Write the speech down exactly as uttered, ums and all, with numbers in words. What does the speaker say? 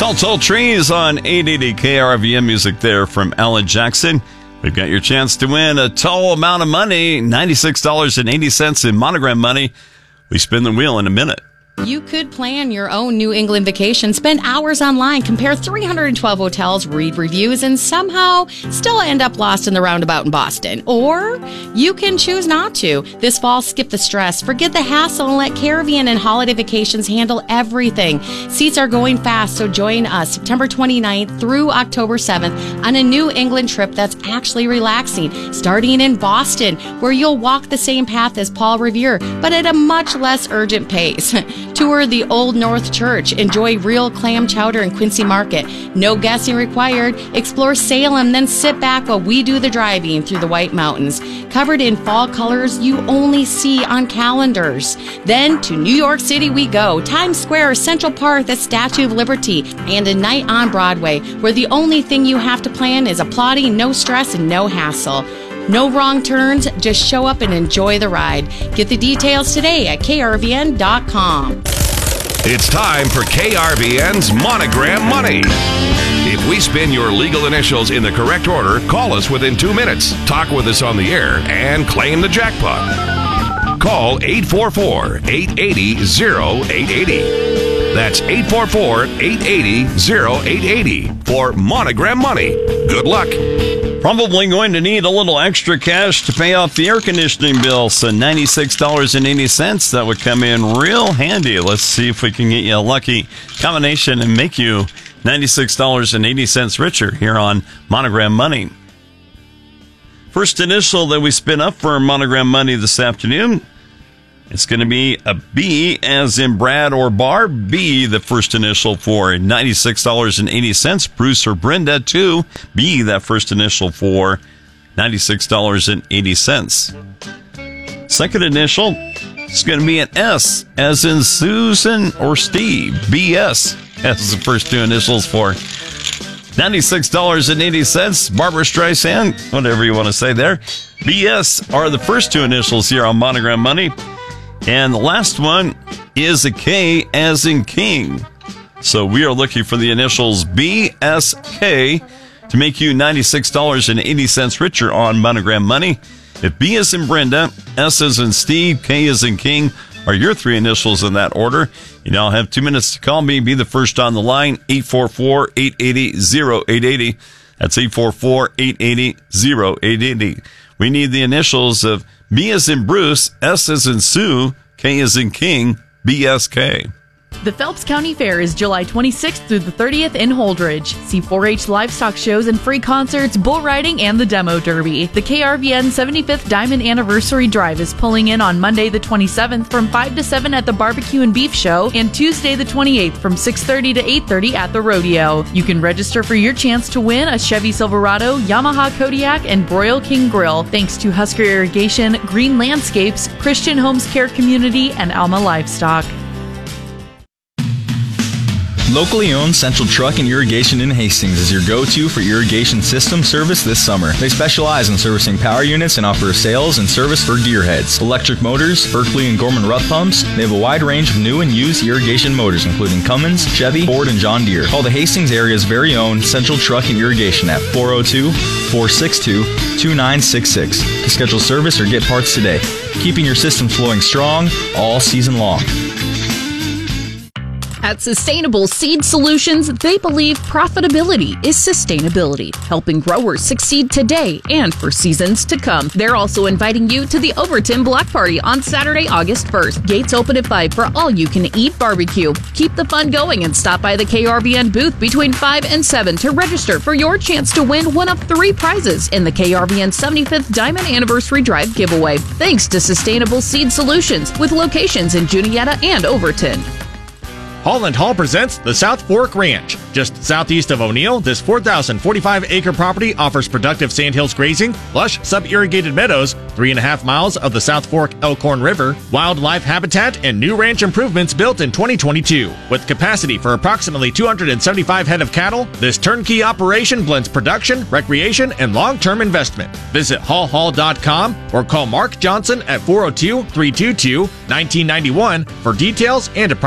Tall, Tall Trees on eight eighty K R V N music there from Alan Jackson. We've got your chance to win a tall amount of money, ninety-six dollars and eighty cents in Monogram money. We spin the wheel in a minute. You could plan your own New England vacation, spend hours online, compare three hundred twelve hotels, read reviews, and somehow still end up lost in the roundabout in Boston. Or you can choose not to. This fall, skip the stress, forget the hassle, and let Caribbean and Holiday Vacations handle everything. Seats are going fast, so join us September twenty-ninth through October seventh on a New England trip that's actually relaxing, starting in Boston, where you'll walk the same path as Paul Revere, but at a much less urgent pace. Tour the Old North Church. Enjoy real clam chowder in Quincy Market. No guessing required. Explore Salem, then sit back while we do the driving through the White Mountains. Covered in fall colors you only see on calendars. Then to New York City we go. Times Square, Central Park, the Statue of Liberty, and a night on Broadway, where the only thing you have to plan is applauding, no stress, and no hassle. No wrong turns, just show up and enjoy the ride. Get the details today at K R V N dot com. It's time for K R V N's Monogram Money. If we spin your legal initials in the correct order, call us within two minutes, talk with us on the air, and claim the jackpot. Call eight four four, eight eight zero, zero eight eight zero. That's eight four four, eight eight zero, zero eight eight zero for Monogram Money. Good luck. Probably going to need a little extra cash to pay off the air conditioning bill, so ninety-six dollars and eighty cents. That would come in real handy. Let's see if we can get you a lucky combination and make you ninety-six dollars and eighty cents richer here on Monogram Money. First initial that we spin up for Monogram Money this afternoon, it's going to be a B as in Brad or Barb. B, the first initial for ninety-six dollars and eighty cents. Bruce or Brenda, two. B, that first initial for ninety-six dollars and eighty cents. Second initial is going to be an S as in Susan or Steve. B S as the first two initials for ninety-six dollars and eighty cents. Barbara Streisand, whatever you want to say there. B S are the first two initials here on Monogram Money. And the last one is a K as in King. So we are looking for the initials B S K to make you ninety-six dollars and eighty cents richer on Monogram Money. If B is in Brenda, S is in Steve, K is in King are your three initials in that order. You now have two minutes to call me. Be the first on the line, eight four four, eight eight zero, zero eight eight zero. That's eight four four, eight eight zero, zero eight eight zero. We need the initials of B as in Bruce, S as in Sue, K as in King, B S K. The Phelps County Fair is July twenty-sixth through the thirtieth in Holdridge. See four H livestock shows and free concerts, bull riding, and the demo derby. The K R V N seventy-fifth Diamond Anniversary Drive is pulling in on Monday the twenty-seventh from five to seven at the Barbecue and Beef Show and Tuesday the twenty-eighth from six thirty to eight thirty at the Rodeo. You can register for your chance to win a Chevy Silverado, Yamaha Kodiak, and Broil King Grill thanks to Husker Irrigation, Green Landscapes, Christian Homes Care Community, and Alma Livestock. Locally owned Central Truck and Irrigation in Hastings is your go-to for irrigation system service this summer. They specialize in servicing power units and offer sales and service for gearheads, electric motors, Berkeley and Gorman Rupp pumps. They have a wide range of new and used irrigation motors, including Cummins, Chevy, Ford, and John Deere. Call the Hastings area's very own Central Truck and Irrigation at four oh two, four six two, two nine six six to schedule service or get parts today. Keeping your system flowing strong all season long. At Sustainable Seed Solutions, they believe profitability is sustainability, helping growers succeed today and for seasons to come. They're also inviting you to the Overton Block Party on Saturday, August first. Gates open at five for all-you-can-eat barbecue. Keep the fun going and stop by the K R V N booth between five and seven to register for your chance to win one of three prizes in the K R V N seventy-fifth Diamond Anniversary Drive giveaway. Thanks to Sustainable Seed Solutions, with locations in Juniata and Overton. Holland Hall presents the South Fork Ranch. Just southeast of O'Neill, this four thousand forty-five acre property offers productive sandhills grazing, lush sub-irrigated meadows, three and a half miles of the South Fork Elkhorn River, wildlife habitat, and new ranch improvements built in twenty twenty-two. With capacity for approximately two hundred seventy-five head of cattle, this turnkey operation blends production, recreation, and long-term investment. Visit hall hall dot com or call Mark Johnson at four oh two, three two two, one nine nine one for details and a